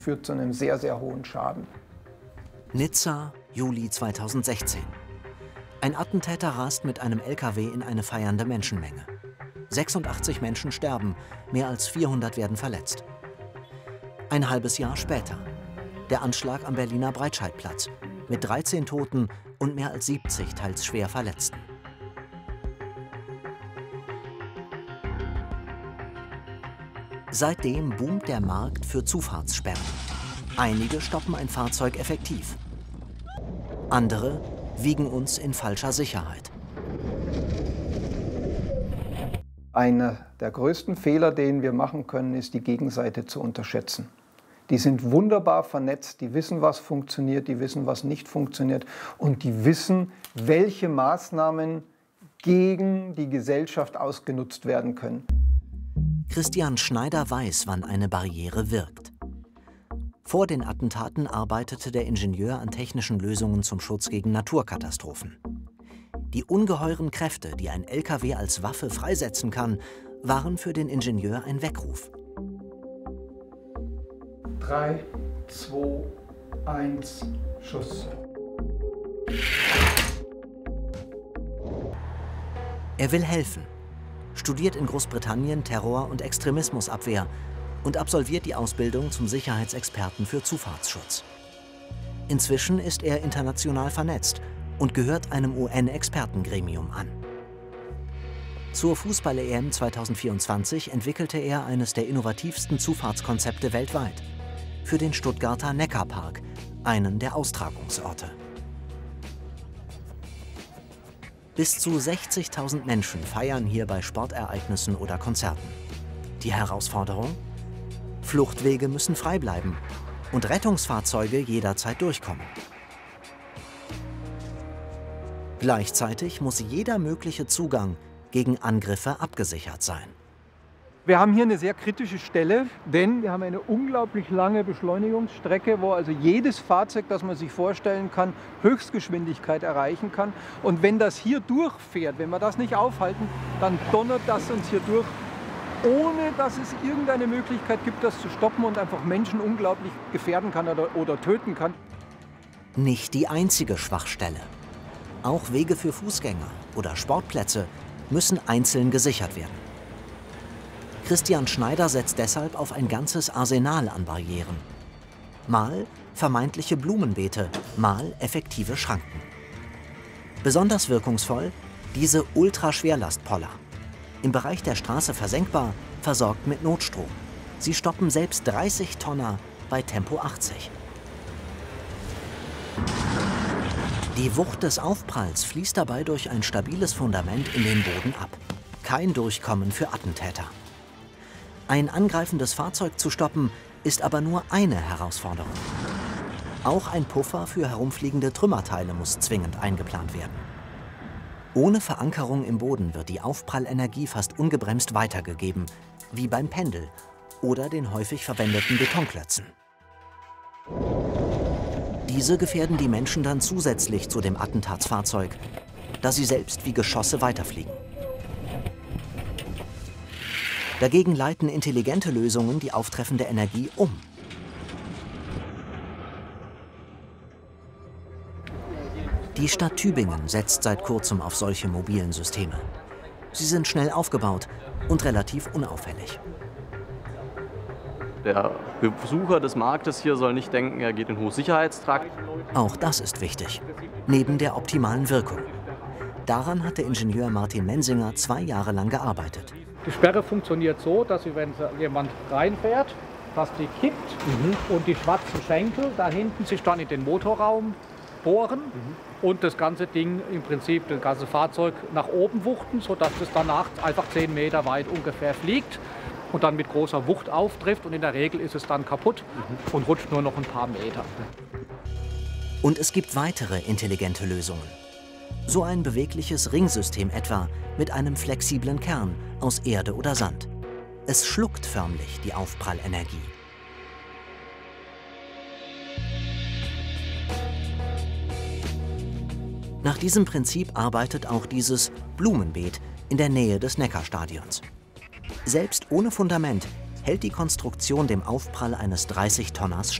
Führt zu einem sehr, sehr hohen Schaden. Nizza, Juli 2016. Ein Attentäter rast mit einem LKW in eine feiernde Menschenmenge. 86 Menschen sterben, mehr als 400 werden verletzt. Ein halbes Jahr später. Der Anschlag am Berliner Breitscheidplatz mit 13 Toten und mehr als 70 teils schwer Verletzten. Seitdem boomt der Markt für Zufahrtssperren. Einige stoppen ein Fahrzeug effektiv. Andere wiegen uns in falscher Sicherheit. Einer der größten Fehler, den wir machen können, ist, die Gegenseite zu unterschätzen. Die sind wunderbar vernetzt, die wissen, was funktioniert, die wissen, was nicht funktioniert und die wissen, welche Maßnahmen gegen die Gesellschaft ausgenutzt werden können. Christian Schneider weiß, wann eine Barriere wirkt. Vor den Attentaten arbeitete der Ingenieur an technischen Lösungen zum Schutz gegen Naturkatastrophen. Die ungeheuren Kräfte, die ein LKW als Waffe freisetzen kann, waren für den Ingenieur ein Weckruf. 3, 2, 1, Schuss. Er will helfen, studiert in Großbritannien Terror- und Extremismusabwehr und absolviert die Ausbildung zum Sicherheitsexperten für Zufahrtsschutz. Inzwischen ist er international vernetzt und gehört einem UN-Expertengremium an. Zur Fußball-EM 2024 entwickelte er eines der innovativsten Zufahrtskonzepte weltweit für den Stuttgarter Neckarpark, einen der Austragungsorte. Bis zu 60.000 Menschen feiern hier bei Sportereignissen oder Konzerten. Die Herausforderung? Fluchtwege müssen frei bleiben und Rettungsfahrzeuge jederzeit durchkommen. Gleichzeitig muss jeder mögliche Zugang gegen Angriffe abgesichert sein. Wir haben hier eine sehr kritische Stelle, denn wir haben eine unglaublich lange Beschleunigungsstrecke, wo also jedes Fahrzeug, das man sich vorstellen kann, Höchstgeschwindigkeit erreichen kann. Und wenn das hier durchfährt, wenn wir das nicht aufhalten, dann donnert das uns hier durch, ohne dass es irgendeine Möglichkeit gibt, das zu stoppen und einfach Menschen unglaublich gefährden kann oder töten kann. Nicht die einzige Schwachstelle. Auch Wege für Fußgänger oder Sportplätze müssen einzeln gesichert werden. Christian Schneider setzt deshalb auf ein ganzes Arsenal an Barrieren. Mal vermeintliche Blumenbeete, mal effektive Schranken. Besonders wirkungsvoll diese Ultraschwerlastpoller. Im Bereich der Straße versenkbar, versorgt mit Notstrom. Sie stoppen selbst 30 Tonner bei Tempo 80. Die Wucht des Aufpralls fließt dabei durch ein stabiles Fundament in den Boden ab. Kein Durchkommen für Attentäter. Ein angreifendes Fahrzeug zu stoppen, ist aber nur eine Herausforderung. Auch ein Puffer für herumfliegende Trümmerteile muss zwingend eingeplant werden. Ohne Verankerung im Boden wird die Aufprallenergie fast ungebremst weitergegeben, wie beim Pendel oder den häufig verwendeten Betonklötzen. Diese gefährden die Menschen dann zusätzlich zu dem Attentatsfahrzeug, da sie selbst wie Geschosse weiterfliegen. Dagegen leiten intelligente Lösungen die auftreffende Energie um. Die Stadt Tübingen setzt seit kurzem auf solche mobilen Systeme. Sie sind schnell aufgebaut und relativ unauffällig. Der Besucher des Marktes hier soll nicht denken, er geht in Hochsicherheitstrakt. Auch das ist wichtig, neben der optimalen Wirkung. Daran hat der Ingenieur Martin Mensinger 2 Jahre lang gearbeitet. Die Sperre funktioniert so, dass wenn jemand reinfährt, dass die kippt und die schwarzen Schenkel da hinten sich dann in den Motorraum bohren und das ganze Ding im Prinzip, das ganze Fahrzeug nach oben wuchten, sodass es danach einfach 10 Meter weit ungefähr fliegt und dann mit großer Wucht auftrifft und in der Regel ist es dann kaputt und rutscht nur noch ein paar Meter. Und es gibt weitere intelligente Lösungen. So ein bewegliches Ringsystem etwa mit einem flexiblen Kern aus Erde oder Sand. Es schluckt förmlich die Aufprallenergie. Nach diesem Prinzip arbeitet auch dieses Blumenbeet in der Nähe des Neckarstadions. Selbst ohne Fundament hält die Konstruktion dem Aufprall eines 30-Tonners